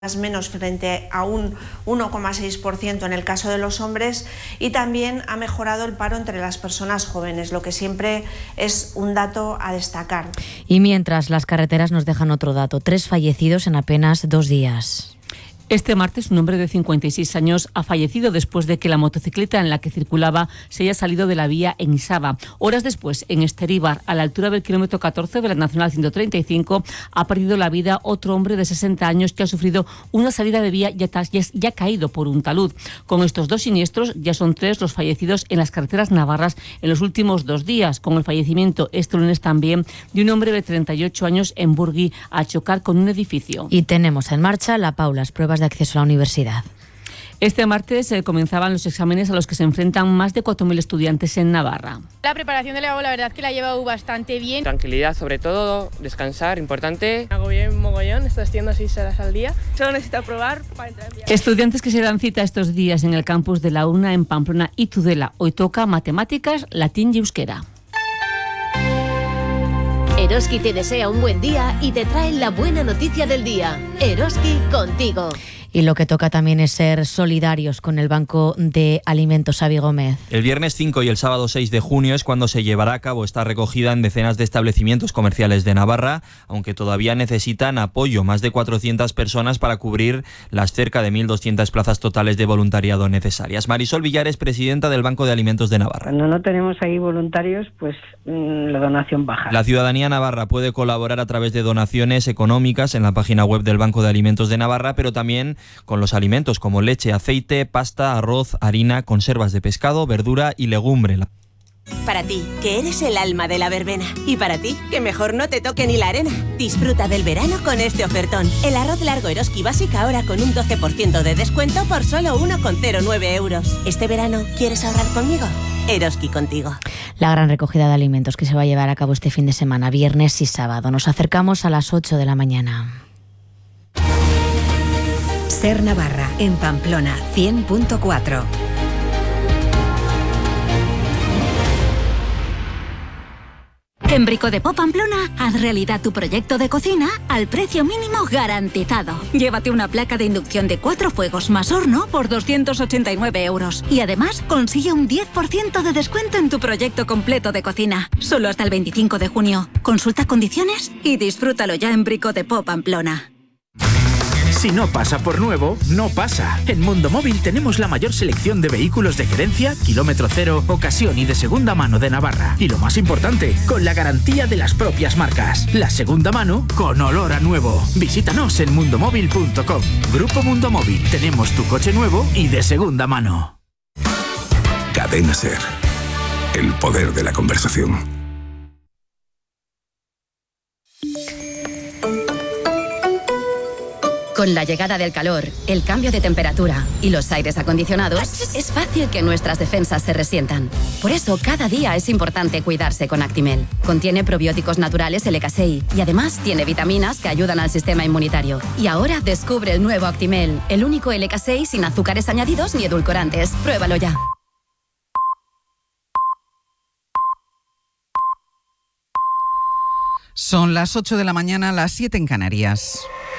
menos frente a un 1,6% en el caso de los hombres, y también ha mejorado el paro entre las personas jóvenes, lo que siempre es un dato a destacar. Y mientras, las carreteras nos dejan otro dato: 3 fallecidos en apenas 2 días. Este martes, un hombre de 56 años ha fallecido después de que la motocicleta en la que circulaba se haya salido de la vía en Isaba. Horas después, en Esteríbar, a la altura del kilómetro 14 de la Nacional 135, ha perdido la vida otro hombre de 60 años que ha sufrido una salida de vía y ha caído por un talud. Con estos 2 siniestros, ya son 3 los fallecidos en las carreteras navarras en los últimos 2 días, con el fallecimiento este lunes también de un hombre de 38 años en Burgui al chocar con un edificio. Y tenemos en marcha la PAU, las pruebas de acceso a la universidad. Este martes comenzaban los exámenes a los que se enfrentan más de 4.000 estudiantes en Navarra. La preparación de la verdad que la he llevado bastante bien. Tranquilidad sobre todo, descansar, importante. Hago bien mogollón, estoy estudiando 6 horas al día. Solo necesito probar para entrar en viaje. Estudiantes que se dan cita estos días en el campus de la UNA en Pamplona y Tudela. Hoy toca matemáticas, latín y euskera. Eroski te desea un buen día y te trae la buena noticia del día. Eroski contigo. Y lo que toca también es ser solidarios con el Banco de Alimentos. Xavi Gómez. El viernes 5 y el sábado 6 de junio es cuando se llevará a cabo esta recogida en decenas de establecimientos comerciales de Navarra, aunque todavía necesitan apoyo más de 400 personas para cubrir las cerca de 1.200 plazas totales de voluntariado necesarias. Marisol Villares, presidenta del Banco de Alimentos de Navarra. Cuando no tenemos ahí voluntarios, pues la donación baja. La ciudadanía navarra puede colaborar a través de donaciones económicas en la página web del Banco de Alimentos de Navarra, pero también con los alimentos como leche, aceite, pasta, arroz, harina, conservas de pescado, verdura y legumbre. Para ti, que eres el alma de la verbena. Y para ti, que mejor no te toque ni la arena. Disfruta del verano con este ofertón. El arroz largo Eroski Basic ahora con un 12% de descuento por solo 1,09 euros. ¿Este verano quieres ahorrar conmigo? Eroski contigo. La gran recogida de alimentos que se va a llevar a cabo este fin de semana, viernes y sábado. Nos acercamos a las 8 de la mañana. Ser Navarra, en Pamplona, 100.4. En Bricodepot Pamplona, haz realidad tu proyecto de cocina al precio mínimo garantizado. Llévate una placa de inducción de 4 fuegos más horno por 289 euros. Y además, consigue un 10% de descuento en tu proyecto completo de cocina. Solo hasta el 25 de junio. Consulta condiciones y disfrútalo ya en Bricodepot Pamplona. Si no pasa por nuevo, no pasa. En Mundo Móvil tenemos la mayor selección de vehículos de gerencia, kilómetro cero, ocasión y de segunda mano de Navarra. Y lo más importante, con la garantía de las propias marcas. La segunda mano con olor a nuevo. Visítanos en mundomóvil.com. Grupo Mundo Móvil. Tenemos tu coche nuevo y de segunda mano. Cadena Ser. El poder de la conversación. Con la llegada del calor, el cambio de temperatura y los aires acondicionados, es fácil que nuestras defensas se resientan. Por eso, cada día es importante cuidarse con Actimel. Contiene probióticos naturales LK6 y además tiene vitaminas que ayudan al sistema inmunitario. Y ahora descubre el nuevo Actimel, el único LK6 sin azúcares añadidos ni edulcorantes. Pruébalo ya. Son las 8 de la mañana, las 7 en Canarias.